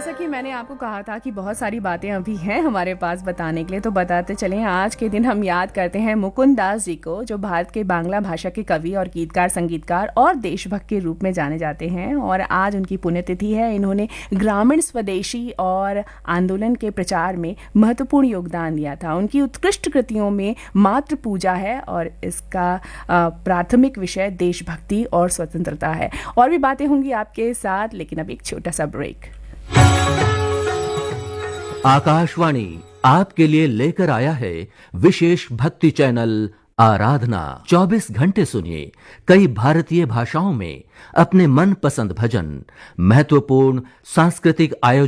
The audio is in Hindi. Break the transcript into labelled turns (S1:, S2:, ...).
S1: जैसा कि मैंने आपको कहा था कि बहुत सारी बातें अभी हैं हमारे पास बताने के लिए, तो बताते चलें। आज के दिन हम याद करते हैं मुकुंद दास जी को, जो भारत के बांग्ला भाषा के कवि और गीतकार, संगीतकार और देशभक्त के रूप में जाने जाते हैं। और आज उनकी पुण्यतिथि है। इन्होंने ग्रामीण स्वदेशी और आंदोलन के प्रचार में महत्वपूर्ण योगदान दिया था। उनकी उत्कृष्ट कृतियों में मातृ पूजा है और इसका प्राथमिक विषय देशभक्ति और स्वतंत्रता है। और भी बातें होंगी आपके साथ, लेकिन अब एक छोटा सा ब्रेक।
S2: आकाशवाणी आपके लिए लेकर आया है विशेष भक्ति चैनल आराधना। 24 घंटे सुनिए कई भारतीय भाषाओं में अपने मनपसंद भजन, महत्वपूर्ण सांस्कृतिक आयोजन